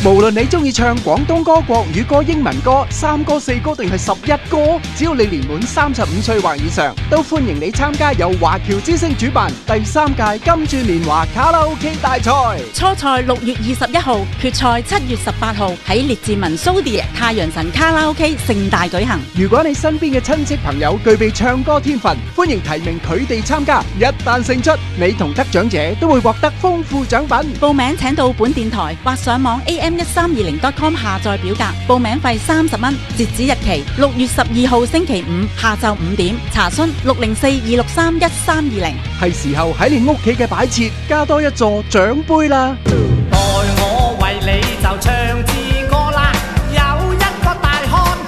無論你中意唱廣東歌、國語歌、英文歌、3歌、4歌定係11歌，只要你年滿35歲或以上，都歡迎你參加由華僑之星主辦第3屆金鑽年華卡拉 OK 大賽。 初賽6月21號，決賽7月18號喺列治文蘇迪太陽神卡拉 OK 盛大舉行。 如果你身邊嘅親戚朋友具備唱歌天分，歡迎提名佢哋參加。一旦勝出，你同得獎者都會獲得豐富獎品。 報名請到本電台或上網 am1320.com 下載表格，報名費30蚊，截止日期6月12號星期五下晝5點。查詢604-263-1320。 係時候喺你屋企嘅擺設加多一座獎杯啦！ 待我為你就唱支歌啦，有一個大漢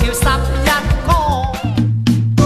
叫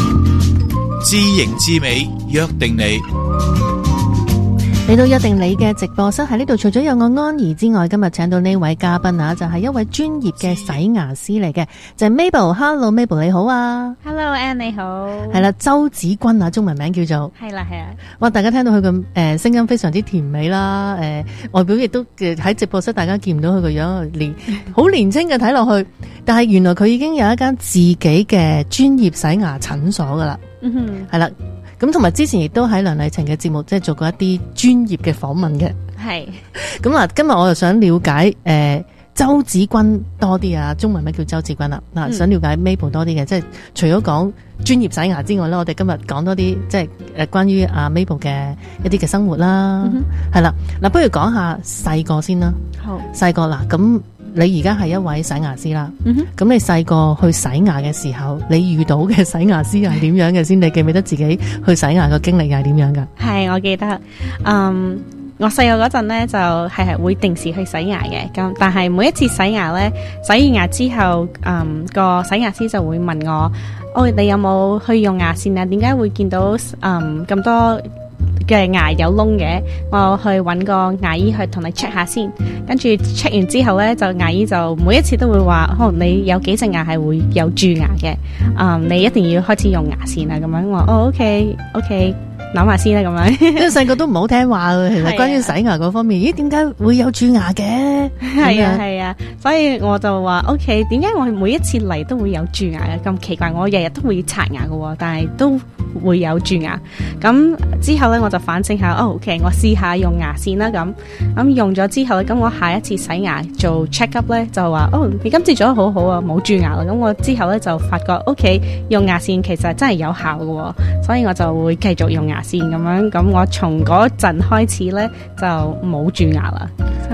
11哥， 知型知美，約定你。 嚟到約定你嘅直播室喺呢度，除咗有我安怡之外，今日請到呢位嘉賓啊，就係一位專業嘅洗牙師嚟嘅，就係 Mabel。Hello Mabel， 你好啊。 Hello Ann， 你好。 係啦，周芷君啊，中文名叫做。 係啦係啊。 哇，大家聽到佢嘅聲音非常之甜美啦，外表亦都喺直播室大家見唔到佢個樣，好年輕嘅睇落去，但係原來佢已經有一間自己嘅專業洗牙診所噶啦。 嗯哼。 係啦。咁同埋之前亦都喺梁麗晴嘅節目即係做過一啲專業嘅訪問嘅。係。咁嗱，今日我就想了解周芷君多啲啊，中文名叫周芷君啦。嗱，想了解 Mabel 多啲嘅，即係除咗講專業洗牙之外咧，我哋今日講多啲即係關於阿 Mabel 嘅一啲嘅生活啦。係啦，嗱，不如講下細個先啦。好。細個嗱，咁你而家係一位洗牙師啦。咁你細個去洗牙嘅時候，你遇到嘅洗牙師係點樣嘅先？你記唔記得自己去洗牙嘅經歷係點樣噶？ 係，我記得。我細個嗰陣咧就係會定時去洗牙嘅，咁但係每一次洗牙咧，洗完牙之後，個洗牙師就會問我，你有冇去用牙線啊？點解會見到咁多嘅牙有窿嘅？我去搵個牙醫去同你 check 下先，跟住 check 完之後咧，就牙醫就每一次都會話，可能你有幾隻牙係會有蛀牙嘅，你一定要開始用牙線啊，咁樣我話OK。諗下先啦，咁樣。 因為細個都唔好聽話嘅，其實關於洗牙嗰方面，咦？點解會有蛀牙嘅？ 係啊，所以我就話 OK， 點解我每一次嚟都會有蛀牙嘅？咁奇怪，我日日都會刷牙嘅，但係都會有蛀牙。咁之後咧，我就反省下，OK， 我試下用牙線啦。咁用咗之後咧，咁我下一次洗牙做 check up 咧，就話你今次做得好好啊，冇蛀牙啦。咁我之後咧就發覺 OK， 用牙線其實真係有效嘅，所以我就會繼續用牙線咁樣。咁我從嗰陣開始咧就冇蛀牙啦。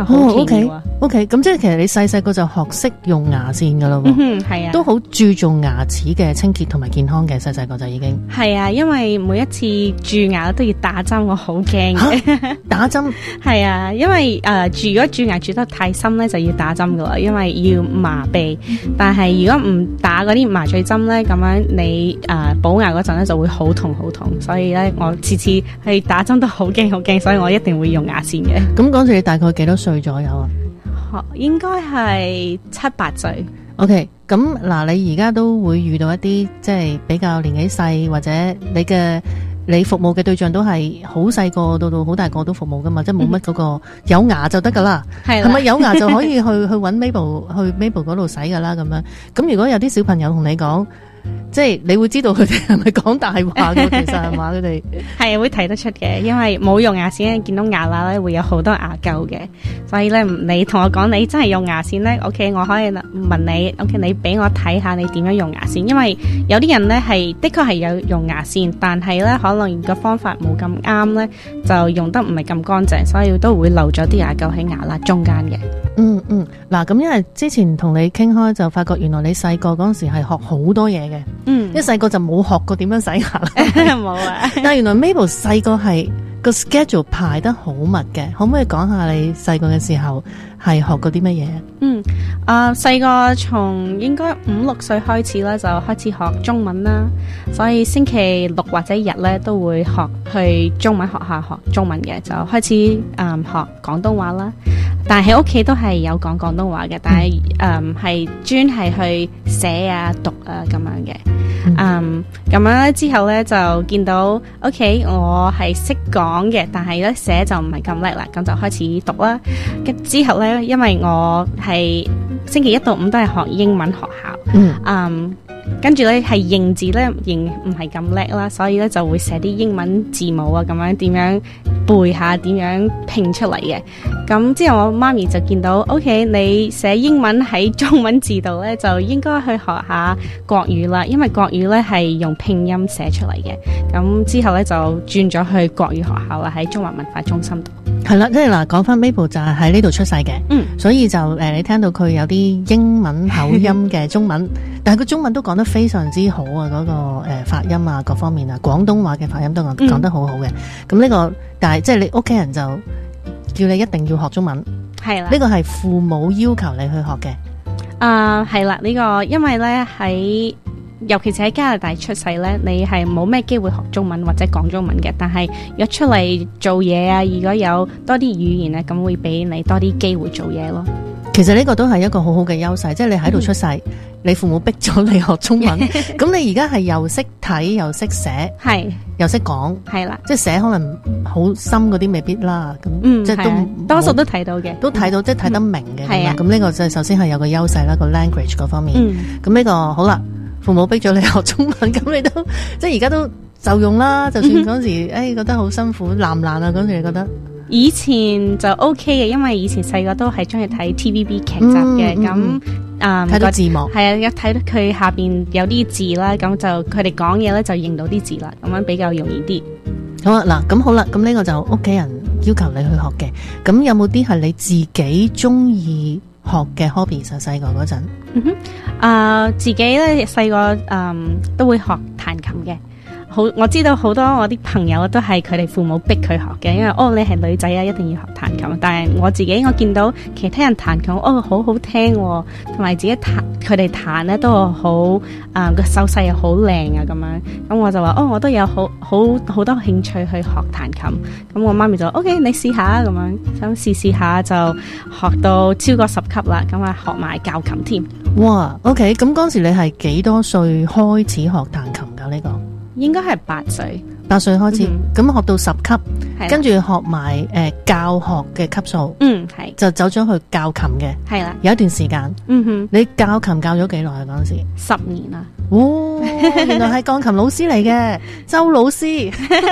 OK， 咁即係其實你細個就學識用牙線噶咯。 係啊， 都好注重牙齒嘅清潔同埋健康嘅，細個就已經係啊，因為每一次蛀牙都要打針，我好驚嘅。 打針係啊，因為如果蛀牙蛀得太深咧，就要打針噶啦，因為要麻痹。但係如果唔打嗰啲麻醉針咧，咁樣你補牙嗰陣咧就會好痛，所以咧我次次去打針都好驚，所以我一定會用牙線嘅。 咁講住你大概幾多歲左右啊？ 應該係7、8歲。 OK，咁嗱，你而家都會遇到一啲即係比較年紀細，或者你服務嘅對象都係好細個到好大個都服務噶嘛，即係冇乜嗰個有牙就得噶啦，係咪有牙就可以去揾 Mabel 嗰度洗噶啦咁樣？咁如果有啲小朋友同你講，即係你會知道佢哋係咪講大話嘅？其實係嘛，佢哋係會睇得出嘅，因為冇用牙線見到牙罅咧會有好多牙垢嘅，所以咧你同我講你真係用牙線咧 ，OK， 我可以問你 ，OK， 你俾我睇下你點樣用牙線，因為有啲人咧係的確係有用牙線，但係咧可能個方法冇咁啱咧，就用得唔係咁乾淨，所以都會漏咗啲牙垢喺牙罅中間嘅。 嗱，咁因為之前同你傾開就發覺原來你細個嗰陣時係學好多嘢嘅，一細個就冇學過點樣洗牙啦， 冇啊。 但係原來 Mabel 細個係個 schedule 排得好密嘅，可唔可以講下你細個嘅時候係學過啲乜嘢？ 細個從應該5、6歲開始咧就開始學中文啦，所以星期六或者日咧都會去中文學校學中文嘅，就開始學廣東話啦。但係喺屋企都係有講廣東話嘅，但係係專係去寫啊讀啊咁樣嘅。 咁樣咧之後咧就見到 OK 我係識講嘅，但係咧寫就唔係咁叻啦，咁就開始讀啦。跟之後咧，因為我係星期一到五都係學英文學校，跟住咧係認字咧認唔係咁叻啦，所以咧就會寫啲英文字母啊，咁樣點樣背下，點樣拼出嚟嘅。咁之後我媽咪就見到 OK 你寫英文喺中文字度咧，就應該去學下國語啦，因為國語咧係用拼音寫出嚟嘅。咁之後咧就轉咗去國語學校啦，喺中華文化中心度。 係啦，即係嗱，講翻 Mabel 就係喺呢度出世嘅，所以就你聽到佢有啲英文口音嘅中文，但係佢中文都講得非常之好啊，嗰個發音啊，各方面啊，廣東話嘅發音都講得好好嘅。咁呢個，但係即係你屋企人就叫你一定要學中文，係啦，呢個係父母要求你去學嘅。 係啦，呢個因為咧喺。尤其是喺加拿大出世咧，你係冇咩機會學中文或者講中文嘅。但係如果出嚟做嘢啊，如果有多啲語言咧，咁會俾你多啲機會做嘢咯。 其實呢個都係一個好好嘅優勢，即係你喺度出世，你父母逼咗你學中文，咁你而家係又識睇又識寫，係又識講，係啦，即係寫可能好深嗰啲未必啦，咁即係都多數都睇到嘅， 都睇到即係睇得明嘅。係啊，咁呢個就首先係有個優勢啦，個 language 嗰方面。咁呢個好啦。父母逼咗你學中文，咁你都即係而家都就用啦。就算嗰時覺得好辛苦，難唔難啊？嗰時你覺得？ 以前就 OK 嘅，因為以前細個都係中意睇 TVB 劇集嘅，咁睇到字幕係啊，一睇到佢下邊有啲字啦，咁就佢哋講嘢咧就認到啲字啦，咁樣比較容易啲。 好啊，嗱，咁好啦，咁呢個就屋企人要求你去學嘅，咁有冇啲係你自己中意學嘅 hobby？ 細個嗰陣， 自己咧細個都會學彈琴嘅。好，我知道好多我啲朋友都係佢哋父母逼佢學嘅，因為你係女仔啊，一定要學彈琴。但係我自己我見到其他人彈琴，好好聽，同埋自己佢哋彈咧都好個手勢又好靚啊咁樣。咁我就話我都有好多興趣去學彈琴。咁我媽咪就 OK， 你試下咁樣，咁試下就學到超過10級啦。咁啊學埋教琴添。 哇 ，OK， 咁嗰時你係幾多歲開始學彈琴噶？呢個？ 應該係8歲 ，8歲開始，咁學到10級，跟住學埋教學嘅級數， 係就走咗去教琴嘅，係啦，有一段時間，你教琴教咗幾耐啊？嗰陣時 10年啦， 原來係鋼琴老師嚟嘅，周老師，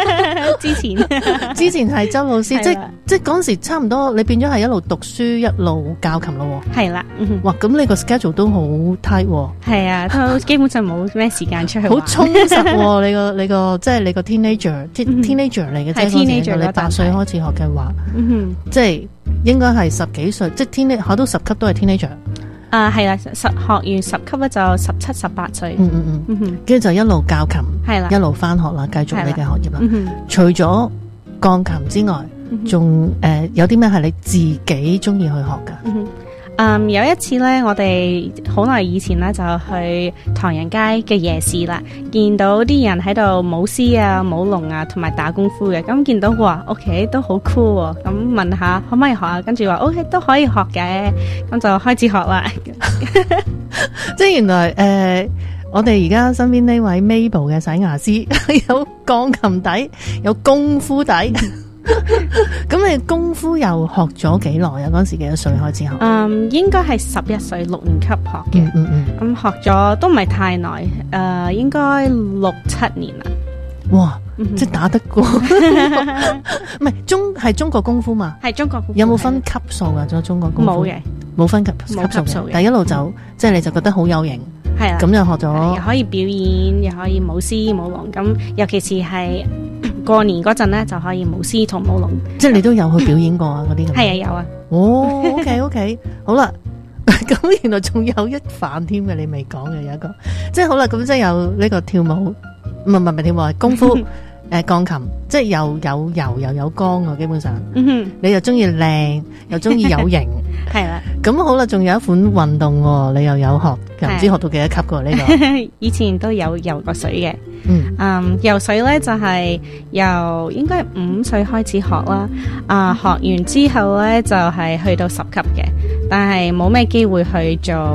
之前係周老師，即係嗰陣時差唔多，你變咗係一路讀書一路教琴咯， 係啦， 哇，咁你個 schedule 都好 tight， 係啊，都基本上冇咩時間出去玩， 好充實，你個即係你個 teenager 嚟嘅啫，你8歲開始學嘅話，即係應該係10幾歲，即係考到10級都係 teenager。 係啦，學完10級咧就17、18歲， 跟住就一路教琴， 係啦， 一路翻學啦，繼續你嘅學業啦。除咗鋼琴之外，仲有啲咩係你自己中意去學噶？ 有一次咧，我哋好耐以前咧就去唐人街嘅夜市啦，見到啲人喺度舞獅啊、舞龍啊，同埋打功夫嘅。咁見到哇 ，OK 都好 cool 喎。咁問下可唔可以學啊？跟住話 OK 都可以學嘅，咁就開始學啦。 即係原來我哋而家身邊呢位 Mabel 嘅洗牙師有鋼琴底，有功夫底。咁你功夫又學咗幾耐啊？嗰時幾多歲開始學？ 應該係11歲6年級學嘅。咁學咗都唔係太耐，應該6、7年啦。 哇！即係打得過，唔係係中國功夫嘛？ 係中國功夫。 有冇分級數啊？咗中國功夫冇嘅， 冇分級數嘅。但一路就即係你就覺得好有型，係啦。咁又學咗， 又可以表演，又可以舞獅舞龍。咁尤其是係過年嗰陣咧，就可以舞獅同舞龍。 即係你都有去表演過啊？嗰啲咁。 係啊，有啊。 OK， 好啦。咁原來仲有一範添嘅，你未講嘅有一個，即係好啦。咁即係有呢個跳舞，唔係跳舞，係功夫。鋼琴即係又有柔又有剛啊，基本上，你又中意靚，又中意有型，係啦。咁好啦，仲有一款運動，你又有學，又唔知學到幾多級噶呢個？ 以前都有游過水嘅，游水咧就係由應該5歲開始學啦。學完之後咧就係去到10級嘅，但係冇咩機會去做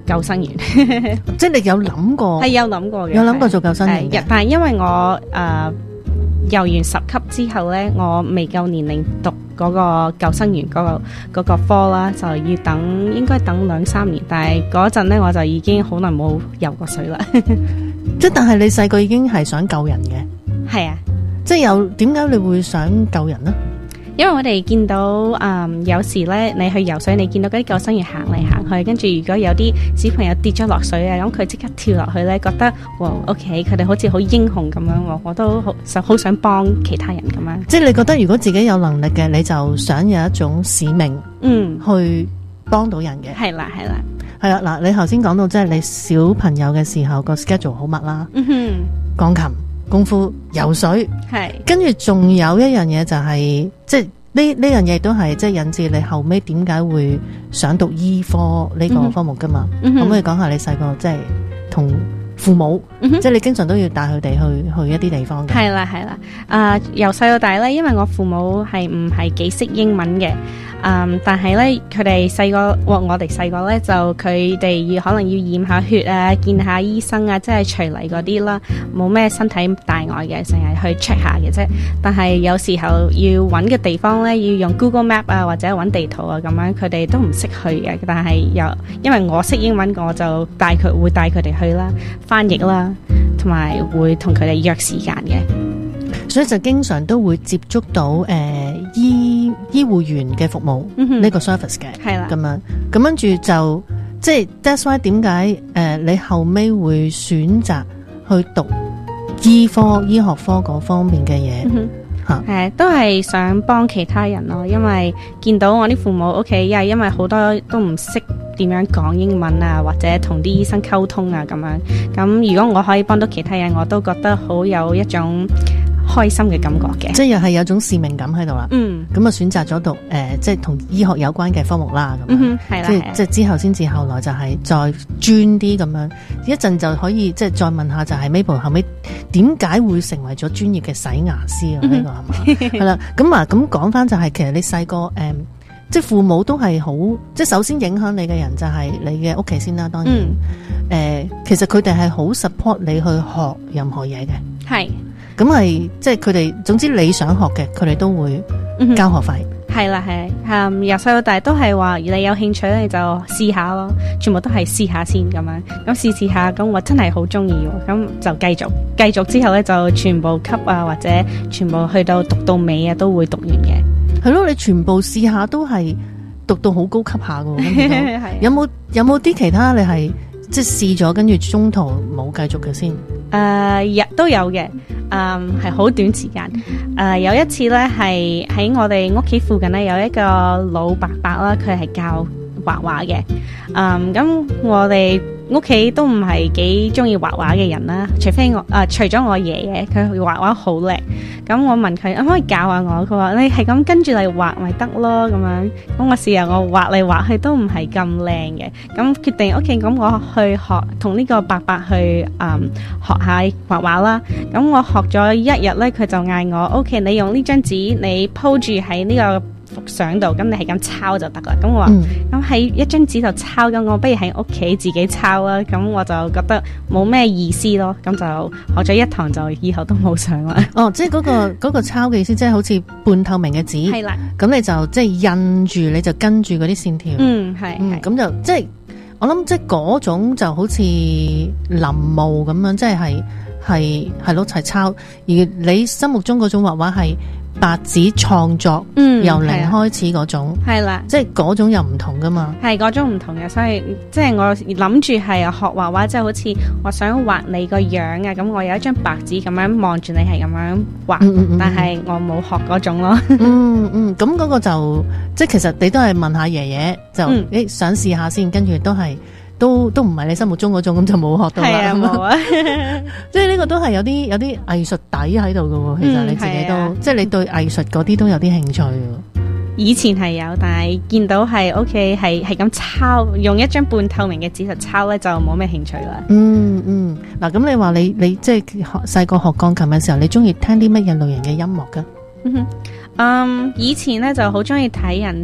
救生員。 即係你有諗過？ 係有諗過嘅， 有諗過做救生員嘅。 但係因為我游完10級之後咧，我未夠年齡讀嗰個救生員嗰個科啦，就要應該等2-3年。但係嗰陣咧，我就已經好耐冇游過水啦。 即係但係你細個已經係想救人嘅。 係啊，即係點解你會想救人呢？ 因為我哋見到有時咧，你去游水，你見到嗰啲救生員行嚟行去，跟住如果有啲小朋友跌咗落水啊，咁佢即刻跳落去咧，覺得哇 OK， 佢哋好似好英雄咁樣，我都好想幫其他人咁樣。 即係你覺得如果自己有能力嘅，你就想有一種使命，去幫到人嘅。 係啦，係啦， 係啦。嗱，你頭先講到即係你小朋友嘅時候個 schedule 好密啦，鋼琴、功夫、游水，係，跟住仲有一樣嘢就係即係呢樣嘢亦都係即係引致你後尾點解會想讀醫科呢個科目噶嘛？可唔可以講下你細個即係同父母，即係你經常都要帶佢哋去一啲地方嘅？係啦，係啦。由細到大咧，因為我父母係唔係幾識英文嘅。但係咧，佢哋細個，我哋細個咧就佢哋可能要驗下血啊，見下醫生啊，即係隨嚟嗰啲啦，冇咩身體大礙嘅，成日去 check 下嘅啫。但係有時候要揾嘅地方咧，要用 Google Map 啊，或者揾地圖啊咁樣，佢哋都唔識去嘅。但係因為我識英文，我就會帶佢哋去啦，翻譯啦，同埋會同佢哋約時間嘅。所以就經常都會接觸到醫護員嘅服務呢個 service 嘅，係啦，咁樣咁跟住就即係 that's why 點解你後尾會選擇去讀醫學科嗰方面嘅嘢吓？ 都係想幫其他人咯，因為見到我啲父母屋企，因為好多都唔識點樣講英文啊，或者同啲醫生溝通啊咁樣。咁如果我可以幫到其他人，我都覺得好有一種開心嘅感覺嘅，即係又係有種使命感喺度啦。咁啊選擇咗讀即係同醫學有關嘅科目啦。咁樣係啦，即係之後先至後來就係再專啲咁樣，一陣就可以即係再問下就係 Mabel 後尾點解會成為咗專業嘅洗牙師啊？呢個係嘛？係啦，咁講翻就係其實你細個即係父母都係好，即係首先影響你嘅人就係你嘅屋企先啦。當然其實佢哋係好 support 你去學任何嘢嘅。係。咁係即係佢哋，總之你想學嘅，佢哋都會交學費。係啦，係，由細到大都係話，你有興趣咧，你就試下咯，全部都係試下先咁樣。咁試下，咁我真係好中意，咁就繼續之後咧，就全部級啊，或者全部去到讀到尾啊，都會讀完嘅。係咯，你全部試下都係讀到好高級下噶。有冇啲其他你係即係試咗，跟住中途冇繼續嘅先？都有嘅。係好短時間。有一次咧，係喺我哋屋企附近咧，有一個老伯伯啦，佢係教畫畫嘅。咁我哋屋企都唔係幾中意畫畫嘅人啦，除咗我爺爺，佢畫畫好叻。咁我問佢可唔可以教下我，佢話你係咁跟住嚟畫咪得咯咁樣。咁我試下我畫嚟畫去都唔係咁靚嘅，咁決定 OK， 咁我去學同呢個伯伯去學下畫畫啦。咁我學咗一日咧，佢就嗌我 OK， 你用呢張紙你鋪住喺呢個幅相度，咁你係咁抄就得啦。咁我話咁喺一張紙度抄，咁我不如喺屋企自己抄啦。咁我就覺得冇咩意思咯。咁就學咗一堂，就以後都冇上啦。哦，即係嗰個抄嘅意思，即係好似半透明嘅紙。係啦。咁你就即係印住，你就跟住嗰啲線條。係。咁就即係我諗，即係嗰種就好似臨摹咁樣，即係咯，係抄。而你心目中嗰種畫畫係白紙創作，由零開始嗰種，係啦，即係嗰種又唔同噶嘛，係嗰種唔同嘅，所以即係我諗住係學畫畫，即係好似我想畫你個樣啊，咁我有一張白紙咁樣望住你係咁樣畫，但係我冇學嗰種咯。咁嗰個就即係其實你都係問下爺爺，就想試下先，跟住都唔係你心目中嗰種，咁就冇學到啦。係啊，冇啊。即係呢個都係有啲藝術底喺度嘅。其實你自己都，即係你對藝術嗰啲都有啲興趣。以前係有，但係見到係 OK， 係咁抄，用一張半透明嘅紙就抄咧，就冇咩興趣啦。嗱，咁你話你即係細個學鋼琴嘅時候，你中意聽啲乜嘢類型嘅音樂噶？以前咧就好中意睇人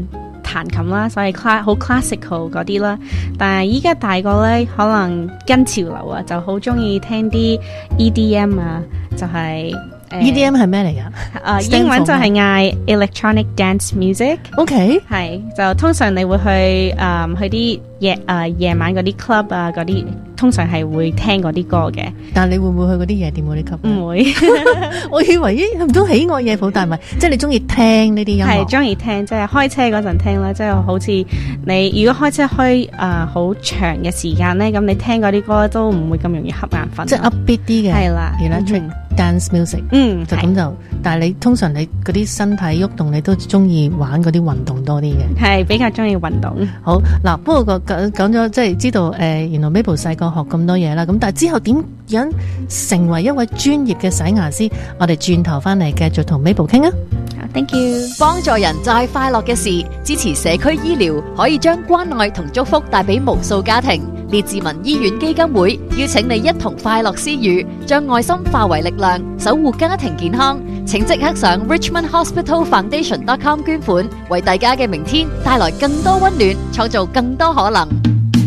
彈琴啦，所以好 classical 嗰啲啦。但係依家大個咧，可能跟潮流啊，就好中意聽啲 EDM 啊，就係、 EDM 係咩嚟噶？ 英文就係嗌 electronic dance music。OK， 係就通常你會去啲夜晚嗰啲 club 啊，嗰啲通常係會聽嗰啲歌嘅。 但係你會唔會去嗰啲夜店嗰啲 club？唔會。 我以為唔通喜愛夜蒲，但係唔係，即係你中意聽呢啲音樂？ 係中意聽，即係開車嗰陣聽啦。即係好似你如果開車開好長嘅時間咧，咁你聽嗰啲歌都唔會咁容易瞌眼瞓。 即係 upbeat 啲嘅。係啦 ，electric dance music。就咁就，但係你通常你嗰啲身體喐動，你都中意玩嗰啲運動多啲嘅。 係比較中意運動。 好嗱，不過講咗即係知道原來 Mabel 細個學咁多嘢啦，咁但係之後點樣成為一位專業嘅洗牙師？我哋轉頭翻嚟繼續同 Mabel 傾啊。 Thank you。 幫助人就係快樂嘅事，支持社區醫療可以將關愛同祝福帶俾無數家庭。列治文醫院基金會邀請你一同快樂施予，將愛心化為力量，守護家庭健康。請即刻上 richmondhospitalfoundation.com 捐款，為大家嘅明天帶來更多溫暖，創造更多可能。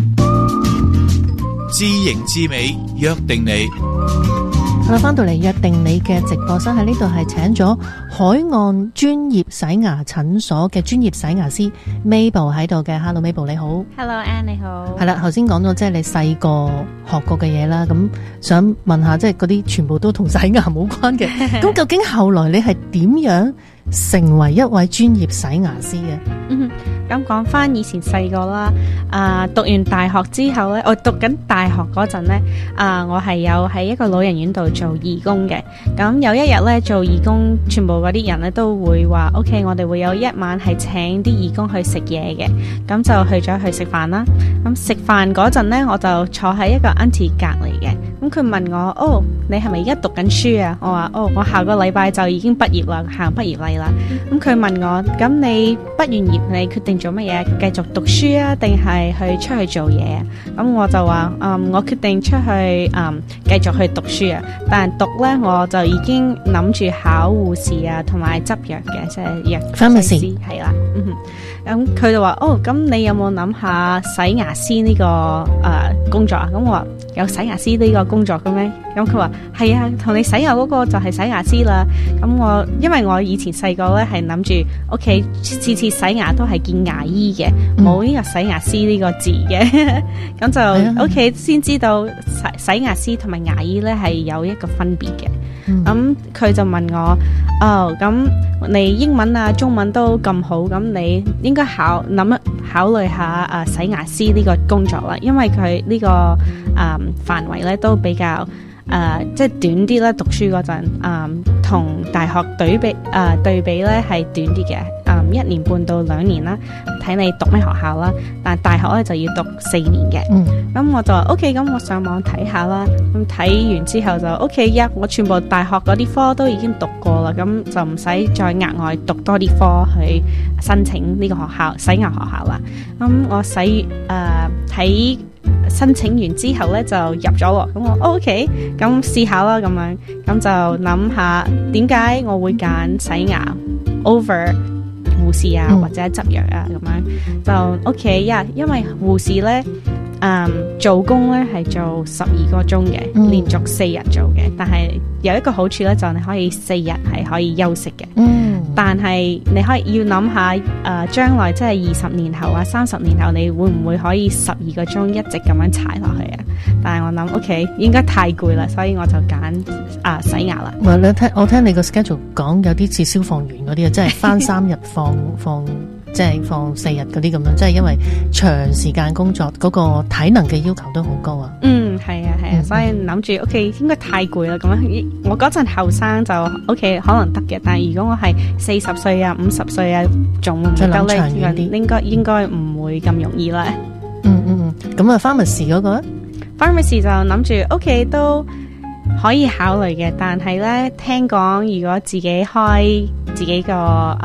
知型知美，約定你。 好啦，翻到嚟約定你嘅直播室，喺呢度係請咗海岸專業洗牙診所嘅專業洗牙師 Mabel 喺度嘅。Hello Mabel 你好。 Hello Anne 你好。 係啦，頭先講咗即係你細個學過嘅嘢啦，咁想問下即係嗰啲全部都同洗牙冇關嘅，咁究竟後來你係點樣成為一位專業洗牙師嘅？ 咁講翻以前細個啦，讀完大學之後咧，我讀緊大學嗰陣咧，我係有喺一個老人院度做義工嘅。咁有一日咧做義工，全部嗰啲人咧都會話 OK， 我哋會有一晚係請啲義工去食嘢嘅。咁就去咗去食飯啦。咁食飯嗰陣咧，我就坐喺一個 auntie 隔離嘅。咁佢問我：哦，你係咪而家讀緊書啊？我話：哦，我下個禮拜就已經畢業啦，行畢業禮啦。咁佢問我：咁你畢完業你決定做乜嘢？繼續讀書啊，定係去出去做嘢啊？咁我就話：我決定出去繼續去讀書啊。但係讀咧，我就已經諗住考護士啊，同埋執藥嘅，即係藥劑師係啦。咁佢就話：哦，咁你有冇諗下洗牙師呢個工作啊？咁我話：有洗牙師呢個工作嘅咩？咁佢話：係啊，同你洗牙嗰個就係洗牙師啦。咁因為我以前細個咧係諗住屋企次次洗牙都係見牙醫嘅，冇呢個洗牙師呢個字嘅。咁就屋企先知道洗牙師同埋牙醫咧係有一個分別嘅。咁佢就問我：哦，咁你英文啊、中文都咁好，咁你應該考慮下洗牙師呢個工作啦，因為佢呢個範圍咧都比較即係短啲啦。讀書嗰陣同大學對比咧係短啲嘅，1年半到2年啦，睇你讀咩學校啦。但係大學咧就要讀4年嘅。咁我就話 OK， 咁我上網睇下啦。咁睇完之後就 OK，我全部大學嗰啲科都已經讀過啦，咁就唔使再額外讀多啲科去申請呢個學校洗牙學校啦。咁我睇申請完之後咧就入咗喎，咁我 OK， 咁試下啦，咁樣咁就諗下點解我會揀洗牙 over 護士啊，或者執藥啊，咁樣就 OK 呀，因為護士咧做工咧係做12個鐘嘅，連續4日做嘅，但係有一個好處咧就你可以4日係可以休息嘅。但係你可以要諗下將來即係20年後啊、30年後，你會唔會可以12個鐘一直咁樣踩落去啊？但係我諗 OK 應該太攰啦，所以我就揀洗牙啦。 我聽你個 schedule 講有啲似消防員嗰啲啊，即係返3日放即係放4日嗰啲咁樣，即係因為長時間工作嗰個體能嘅要求都好高啊。 係啊，所以諗住 OK 應該太攰啦，咁樣我嗰陣後生就 OK 可能得嘅，但係如果我係40歲啊、50歲啊，仲唔得咧？應該唔會咁容易啦。 咁啊 pharmacy 嗰個 pharmacy 就諗住 OK 都可以考慮嘅，但係咧聽講如果自己開自己個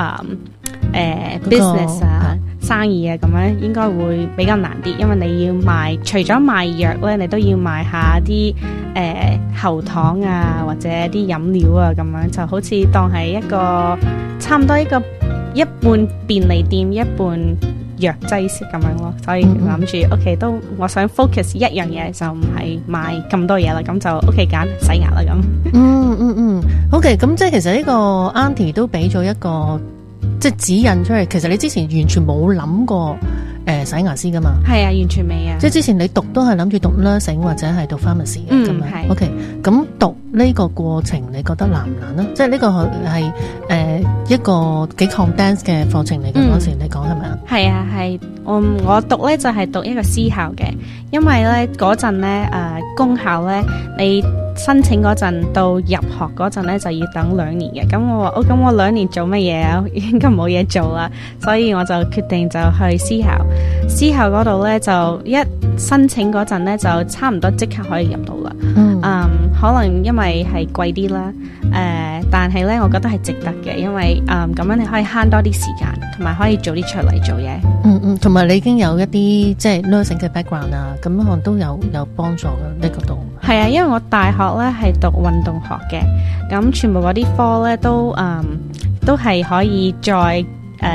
business 啊、生意啊咁樣，應該會比較難啲，因為你要賣，除咗賣藥咧，你都要賣下啲喉糖啊，或者啲飲料啊咁樣，就好似當係一個差唔多一個一半便利店，一半藥劑師咁樣咯，所以諗住 OK 都我想 focus 一樣嘢，就唔係買咁多嘢啦，咁就 OK 揀洗牙啦咁。 OK， 咁即係其實呢個 Auntie 都俾咗一個即係指引出嚟，其實你之前完全冇諗過洗牙師噶嘛？係啊， 完全未啊！ 即係之前你讀都係諗住讀 nursing 或者係讀 pharmacy 嘅咁樣。OK， 咁讀呢個過程你覺得難唔難呢？即係呢個係一個幾 condensed 嘅課程嚟嘅嗰時你講係咪啊？ 係啊，係我讀咧就係讀一個私校嘅，因為咧嗰陣咧公校咧你申請嗰陣到入學嗰陣咧就要等2年嘅，咁我話咁我2年做乜嘢啊？應該冇嘢做啦，所以我就決定就去私校。私校嗰度咧就一申請嗰陣咧就差唔多即刻可以入到啦。可能因為係貴啲啦，但係咧我覺得係值得嘅，因為咁樣你可以慳多啲時間，同埋可以早啲出嚟做嘢。 同埋你已經有一啲即係 nursing 嘅 background 啊，咁可能都有幫助嘅呢個度。係啊，因為我大學咧係讀運動學嘅，咁全部嗰啲科咧都係可以再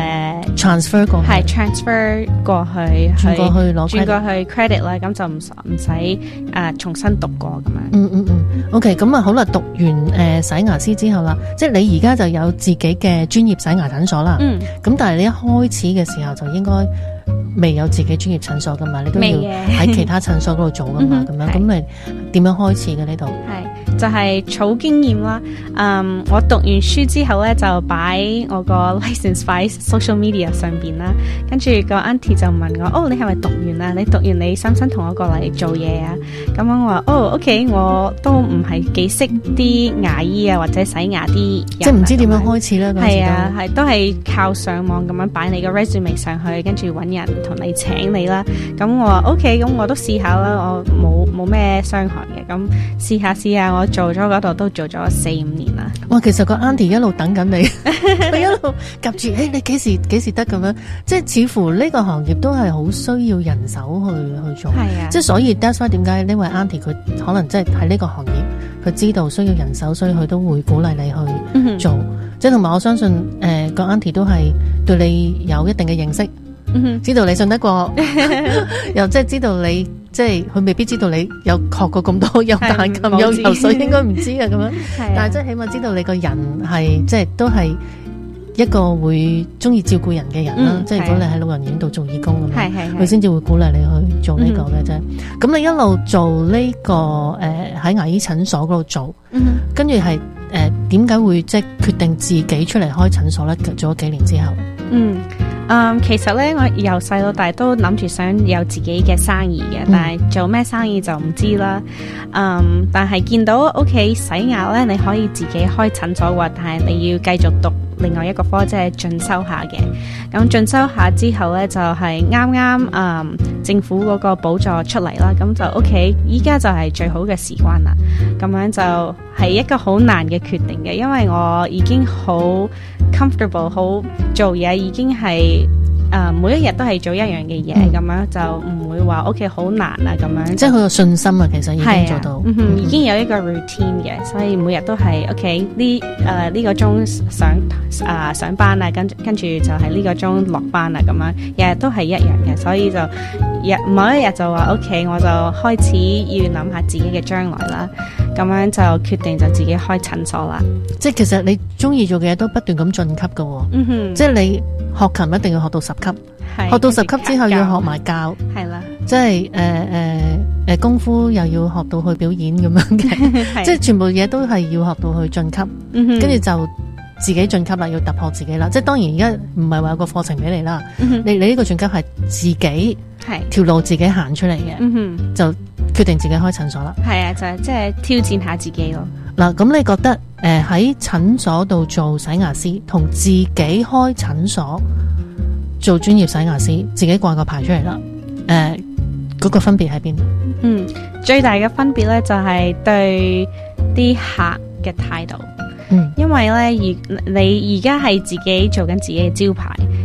transfer 過去， 係 transfer 過去， 轉過去 credit 啦，咁就唔使重新讀過咁樣。 OK， 咁啊好啦，讀完洗牙師之後啦，即係你而家就有自己嘅專業洗牙診所啦。咁但係你一開始嘅時候就應該未有自己專業診所噶嘛，你都要喺其他診所嗰度做噶嘛，咁樣咁你點樣開始嘅呢度？ 就係儲經驗啦。我讀完書之後咧，就擺我個 license 擺 social media 上邊啦。跟住個 auntie 就問我：你係咪讀完啊？你讀完你想唔想同我過嚟做嘢啊？咁樣我話：OK， 我都唔係幾識啲牙醫啊，或者洗牙啲， 即係唔知點樣開始啦。 係啊，係都係靠上網咁樣擺你個 resume 上去，跟住揾人同你請你啦。咁我話 OK， 咁我都試下啦，我冇咩傷害嘅，咁試下，我做咗嗰度都做咗4-5年啦。 哇，其實個 auntie 一路等緊你，佢一路夾住，你幾時得咁樣？即係似乎呢個行業都係好需要人手去做。係啊，即係所以 that's why 點解呢位 auntie 佢可能即係喺呢個行業，佢知道需要人手，所以佢都會鼓勵你去做。即係同埋我相信個 auntie 都係對你有一定嘅認識。知道你信得過，又即係知道你，即係佢未必知道你有學過咁多，有彈琴有游水，應該唔知嘅咁樣。但係即係起碼知道你個人係即係都係一個會中意照顧人嘅人啦。即係如果你喺老人院度做義工咁樣，佢先至會鼓勵你去做呢個嘅啫。咁你一路做呢個喺牙醫診所嗰度做，跟住係點解會即係決定自己出嚟開診所咧？做咗幾年之後。 其實咧，我由細到大都諗住想有自己嘅生意嘅，但係做咩生意就唔知啦。但係見到屋企洗牙咧，你可以自己開診所喎，但係你要繼續讀另外一個科，即係進修下嘅。咁進修下之後咧，就係啱政府嗰個補助出嚟啦，咁就 OK。依家就係最好嘅時關啦。咁樣就係一個好難嘅決定嘅，因為我已經好 comfortable， 好做嘢已經係每一日都係做一樣嘅嘢，咁樣就唔會話 OK 好難啊咁樣。即係好有信心啊，其實已經做到，已經有一個 routine 嘅，所以每日都係 OK 呢個鐘上班啊，跟住就係呢個鐘落班啊咁樣，日日都係一樣嘅，所以就某一日就話 OK， 我就開始要諗下自己嘅將來啦，咁樣就決定就自己開診所啦。即係其實你中意做嘅嘢都不斷咁晉級噶，即係你學琴一定要學到10級，學到10級之後要學埋教，係啦，即係功夫又要學到去表演咁樣嘅，即係全部嘢都係要學到去晉級，跟住就自己晉級啦，要突破自己啦。即係當然而家唔係話有個課程俾你啦，你呢個晉級係自己條路自己行出嚟嘅，就決定自己開診所啦。係啊，就係即係挑戰下自己咯。嗱，咁你覺得喺診所度做洗牙師同自己開診所做專業洗牙師，自己掛個牌出嚟啦，嗰個分別喺邊度？最大嘅分別咧就係對啲客嘅態度。因為咧你而家係自己做緊自己嘅招牌，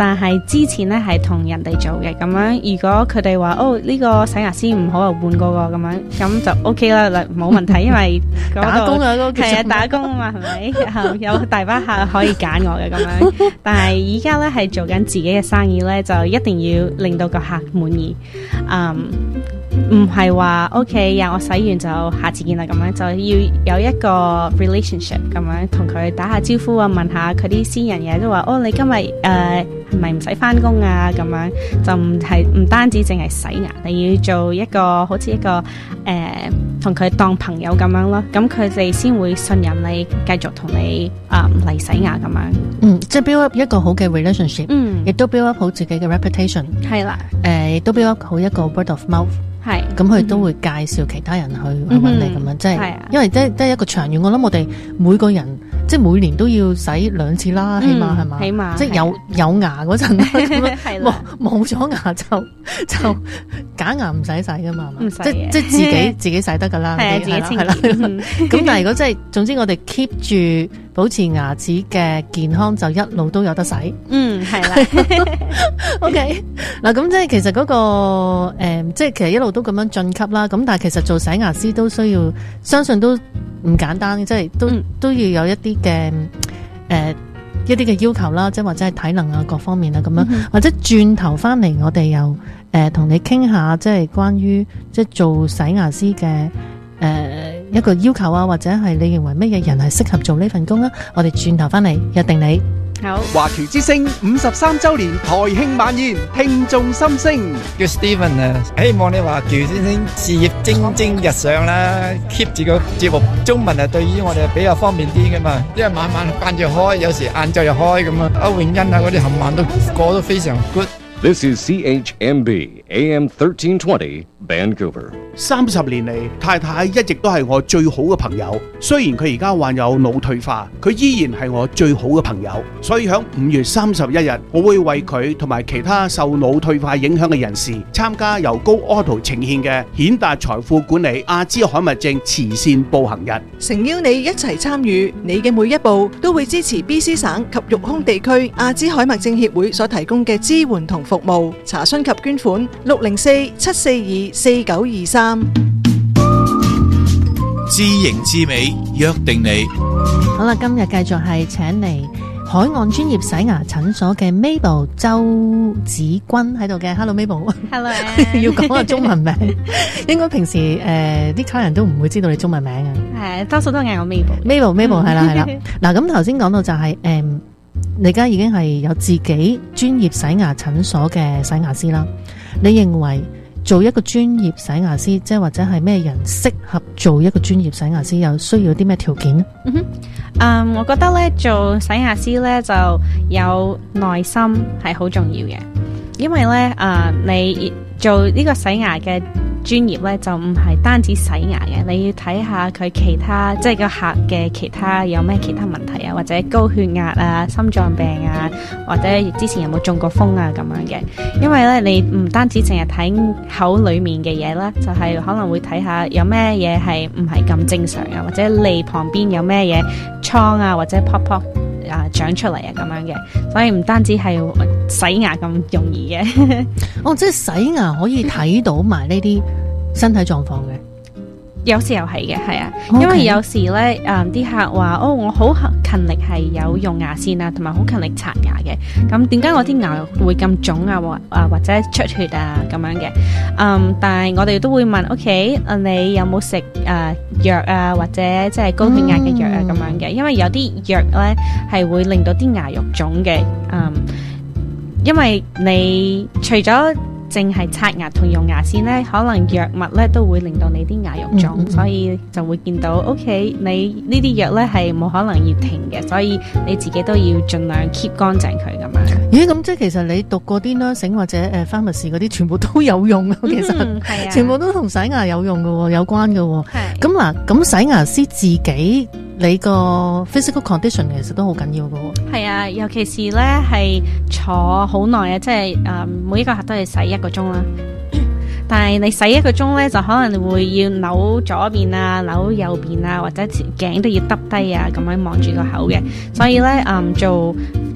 但係之前咧係同人哋做嘅咁樣。如果佢哋話呢個洗牙師唔好啊，換嗰個咁樣，咁就 OK 啦，冇問題，因為打工啊，嗰個係啊，打工啊嘛，係咪？有大把客可以揀我嘅咁樣。但係而家咧係做緊自己嘅生意咧，就一定要令到個客滿意。唔係話 OK 呀，我洗完就下次見啦咁樣，就要有一個 relationship 咁樣，同佢打下招呼啊，問下佢啲私人嘢，都話你今日係咪唔使翻工啊咁樣，就唔單止淨係洗牙，你要做一個好似一個同佢當朋友咁樣咯，咁佢哋先會信任你，繼續同你嚟洗牙咁樣。 即係 build up 一個好嘅 relationship，亦都 build up 好自己嘅 reputation， 係啦，亦都 build up 好一個 word of mouth。係，咁佢都會介紹其他人去揾你咁樣，即係，因為即係一個長遠。我諗我哋每個人即係每年都要洗2次啦，起碼係嘛，起碼即係有牙嗰陣啦，冇咗牙就假牙唔使洗噶嘛，即係自己洗得噶啦，係啦。咁但係如果即係總之我哋 keep 住保持牙齒嘅健康，就一路都有得洗。係啦。OK， 嗱咁即係其實嗰個即係其實一路都咁樣晉級啦。咁但係其實做洗牙師都需要，相信都唔簡單，即係都要有一啲嘅一啲嘅要求啦，即係或者係體能啊各方面啊咁樣，或者轉頭翻嚟我哋又同你傾下，即係關於即係做洗牙師嘅一個要求啊，或者係你認為乜嘢人係適合做呢份工啊？我哋轉頭翻嚟約定你。 好，華僑之聲53週年台慶晚宴，聽眾心聲。 叫 Steven 啊，希望你華僑之聲事業蒸蒸日上啦 ，keep 住個節目中文啊，對於我哋比較方便啲噶嘛，因為晚晚間住開，有時晏晝又開咁啊，歐永欣啊嗰啲冚唪唥都過得非常 good。 This is CHMB AM 1320 Vancouver。 30年嚟，太太一直都係我最好嘅朋友。雖然佢而家患有腦退化，佢依然係我最好嘅朋友。所以喺5月31日，我會為佢同埋其他受腦退化影響嘅人士參加由高 Auto 呈獻嘅顯達財富管理阿茲海默症慈善步行日， 誠邀你一齊參與，你嘅每一步都會支持 BC 省及育空地區阿茲海默症協會所提供嘅支援同服務。查詢及捐款604-742-4923。 知型知美，約定你。 好啦，今日繼續係請嚟海岸專業洗牙診所嘅 Mabel 周子君喺度嘅。Hello Mabel。Hello。要講個中文名，應該平時啲客人都唔會知道你中文名嘅。 係，多數都嗌我 Mabel。Mabel 係啦。嗱，咁頭先講到就係你而家已經係有自己專業洗牙診所嘅洗牙師啦。你認為做一個專業洗牙師，即係或者係咩人適合做一個專業洗牙師，又需要啲咩條件呢？ 我覺得咧做洗牙師咧就有耐心係好重要嘅，因為咧你做呢個洗牙嘅專業咧就唔係單止洗牙嘅，你要睇下佢其他即係個客嘅其他有咩其他問題啊，或者高血壓啊、心臟病啊，或者之前有冇中過風啊咁樣嘅。因為咧你唔單止淨係睇口裏面嘅嘢啦，就係可能會睇下有咩嘢係唔係咁正常啊，或者脷旁邊有咩嘢瘡啊，或者 pop 長出嚟啊咁樣嘅，所以唔單止係洗牙咁容易嘅。 即係洗牙可以睇到埋呢啲身體狀況嘅。 有時候係嘅，係啊，因為有時咧，啲客話我好勤力係有用牙線啊，同埋好勤力刷牙嘅。咁點解我啲牙會咁腫啊，或者出血啊咁樣嘅？但係我哋都會問 ，OK， 你有冇食藥啊，或者即係高血壓嘅藥啊咁樣嘅？因為有啲藥咧係會令到啲牙肉腫嘅。因為你除咗淨係刷牙同用牙線咧，可能藥物咧都會令到你啲牙肉腫，所以就會見到 OK， 你呢啲藥咧係冇可能要停嘅，所以你自己都要盡量 keep 乾淨佢咁樣。 咦，咁即係其實你讀過啲 nursing 或者pharmacy 嗰啲，全部都有用啊！其實全部都同洗牙有用嘅，有關嘅。咁嗱，咁洗牙師自己你個 physical condition 其實都好緊要嘅。 係啊，尤其是咧係坐好耐啊，即係每一個客都係洗1個鐘啦。但係你洗1個鐘咧，就可能會要扭左邊啊、扭右邊啊，或者頸都要耷低啊，咁樣望住個口嘅。所以咧，做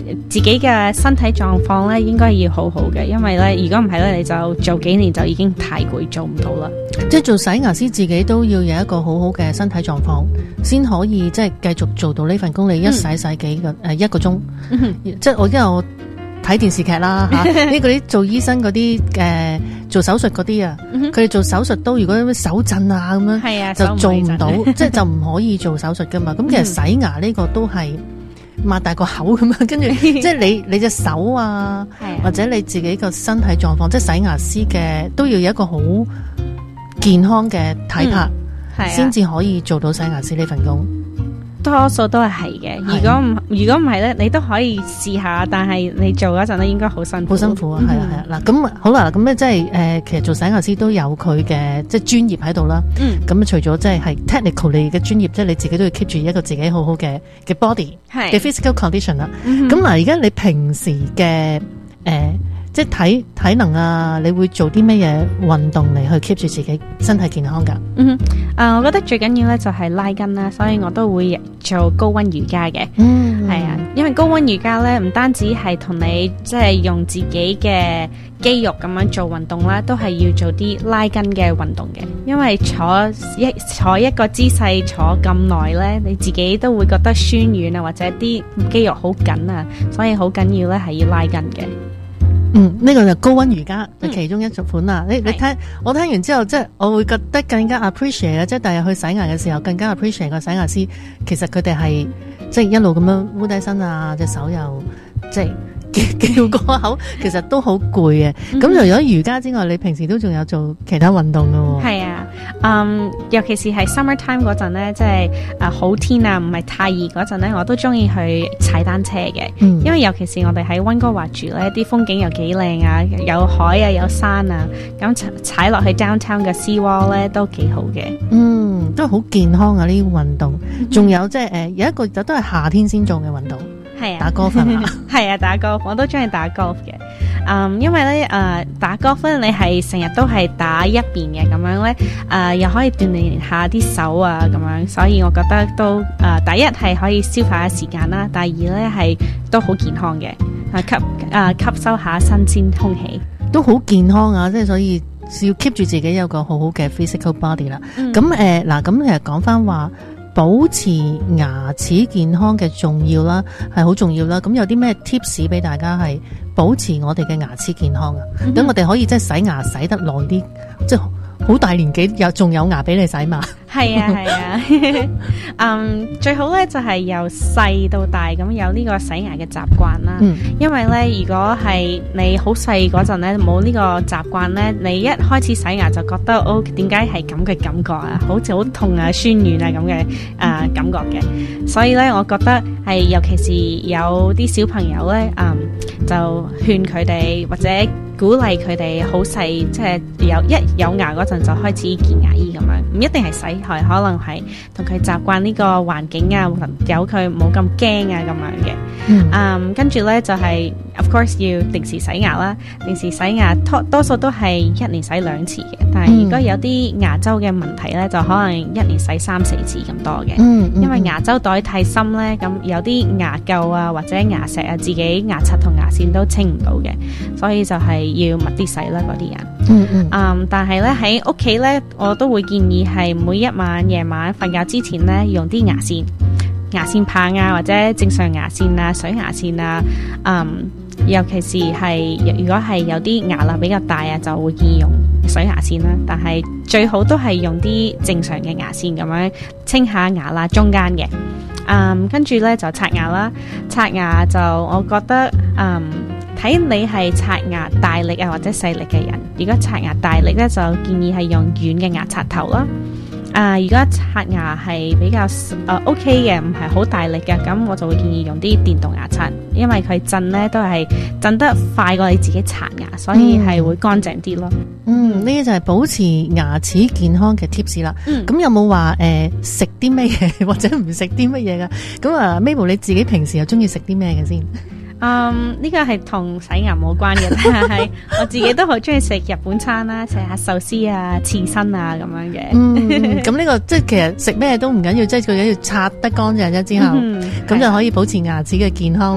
自己嘅身體狀況咧應該要好好嘅，因為咧如果唔係咧，你就做幾年就已經太攰，做唔到啦。 即係做洗牙師自己都要有一個好好嘅身體狀況，先可以即係繼續做到呢份工。你一洗幾個1個鐘，即係因為我睇電視劇啦嚇，呢嗰啲做醫生嗰啲做手術嗰啲啊，佢哋做手術都如果手震啊咁樣，就做唔到，即係就唔可以做手術噶嘛。咁其實洗牙呢個都係擘大個口咁樣，跟住即係你隻手啊，或者你自己個身體狀況，即係洗牙師嘅都要有一個好健康嘅體魄，先至可以做到洗牙師呢份工。 多數都係嘅，如果唔係咧，你都可以試下，但係你做嗰陣咧應該好辛苦， 好辛苦啊！係啊嗱，咁好啦，咁咧即係其實做洗牙師都有佢嘅即係專業喺度啦。咁除咗即係 technical 你嘅專業，即係你自己都要 keep 住一個自己好好嘅 body 嘅 physical condition 啦。咁嗱，而家你平時嘅即係體能啊，你會做啲咩嘢運動嚟去 keep 住自己身體健康噶？ 我覺得最緊要咧就係拉筋啦，所以我都會做高溫瑜伽嘅。係啊，因為高溫瑜伽咧唔單止係同你即係用自己嘅肌肉咁樣做運動啦，都係要做啲拉筋嘅運動嘅。因為坐一個姿勢坐咁耐咧，你自己都會覺得酸軟啊，或者啲肌肉好緊啊，所以好緊要咧係要拉筋嘅。 呢個就高溫瑜伽就其中一款啦。你聽我聽完之後，即係我會覺得更加 appreciate 嘅，即係第日去洗牙嘅時候更加 appreciate 個洗牙師。其實佢哋係即係一路咁樣烏低身啊，隻手又即係叫個口，其實都好攰嘅。咁除咗瑜伽之外，你平時都仲有做其他運動㗎喎？係啊，尤其是係 summer time 嗰陣咧，即係好天啊，唔係太熱嗰陣咧，我都中意去踩單車嘅。因為尤其是我哋喺溫哥華住咧，啲風景又幾靚啊，有海啊，有山啊，咁踩落去 downtown 嘅 sea wall 咧都幾好嘅。 都好健康啊！呢啲運動，仲有即係有一個都係夏天先做嘅運動。係啊，打 golf 啊， 係啊，打 golf 我都中意打 golf 嘅。因為咧打 golf 咧，你係成日都係打一邊嘅咁樣咧，又可以鍛鍊下啲手啊咁樣，所以我覺得都第一係可以消化下時間啦，第二咧係都好健康嘅，吸收下新鮮空氣， 都好健康啊！即係所以要 keep 住自己有個好好嘅 physical body 啦。咁嗱，咁其實講翻話，保持牙齒健康嘅重要啦，係好重要啦。咁有啲咩 tips 俾大家係保持我哋嘅牙齒健康啊？等我哋可以即係洗牙洗得耐啲，即係好大年紀仲有牙俾你洗嘛？ 係啊，最好咧就係由細到大咁有呢個洗牙嘅習慣啦。因為咧，如果係你好細嗰陣咧冇呢個習慣咧，你一開始洗牙就覺得點解係咁嘅感覺啊？好似好痛啊、酸軟啊咁嘅感覺嘅。所以咧，我覺得係尤其是有啲小朋友咧，就勸佢哋或者鼓勵佢哋好細，即係有牙嗰陣就開始見牙醫咁樣，唔一定係洗，可能係同佢習慣呢個環境啊，由佢冇咁驚啊咁樣嘅。跟住咧就係 of course 要定時洗牙啦，定時洗牙多數都係一年洗2次嘅，但係如果有啲牙周嘅問題咧，就可能一年洗3-4次咁多嘅。因為牙周袋太深咧，咁有啲牙垢啊或者牙石啊，自己牙刷同牙線都清唔到嘅，所以就係要密啲洗啦嗰啲人。但係咧喺屋企咧，我都會建議係每一晚夜晚瞓覺之前咧，用啲牙線棒啊，或者正常牙線啊、水牙線啊。尤其是係如果係有啲牙罅比較大啊，就會建議用水牙線啦。但係最好都係用啲正常嘅牙線咁樣清下牙罅中間嘅。跟住咧就刷牙啦。刷牙就我覺得睇你係刷牙大力啊或者細力嘅人。如果刷牙大力咧，就建議係用軟嘅牙刷頭啦。如果刷牙係比較OK 嘅，唔係好大力嘅，咁我就會建議用啲電動牙刷，因為佢震咧都係震得快過你自己刷牙，所以係會乾淨啲咯。 呢啲就係保持牙齒健康嘅 tips 啦。咁有冇話食啲咩嘢或者唔食啲乜嘢噶？咁Mabel 你自己平時又中意食啲咩嘅先？ 呢個係同洗牙冇關嘅，但係我自己都好中意食日本餐啦，食下壽司啊、刺身啊咁樣嘅。 咁呢個即係其實食咩都唔緊要，即係最緊要刷得乾淨啫之後，咁就可以保持牙齒嘅健康啦。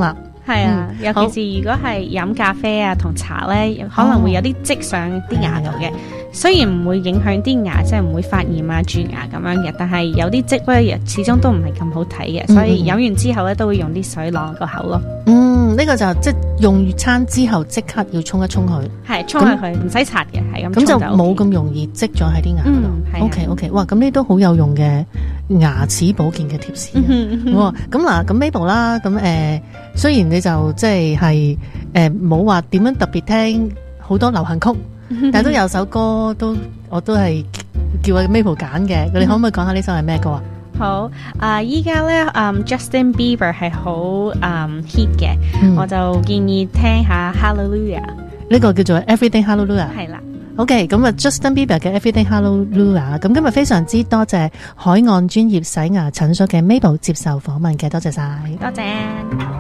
係啊，尤其是如果係飲咖啡啊同茶咧，可能會有啲積上啲牙度嘅。雖然唔會影響啲牙，即係唔會發炎啊、蛀牙咁樣嘅，但係有啲積咧，始終都唔係咁好睇嘅，所以飲完之後咧都會用啲水啷個口咯。 呢個就即係用完餐之後即刻要沖一沖佢， 係沖下佢，唔使刷嘅，係咁。 咁就冇咁容易積咗喺啲牙度。OK， 哇，咁呢都好有用嘅牙齒保健嘅貼士。咁嗱，咁 Mabel 啦，咁雖然你就即係冇話點樣特別聽好多流行曲。但都有首歌我都係叫阿 Mabel 揀嘅，你可唔可以講下呢首係咩歌啊？ 好，依家咧Justin Bieber 係好hit 嘅，我就建議聽下 Hallelujah， 呢個叫做 Everything Hallelujah。係啦。 OK， 咁啊 Justin Bieber 嘅 Everything Hallelujah， 咁今日非常之多謝海岸專業洗牙診所嘅 Mabel 接受訪問嘅，多謝晒。 多謝。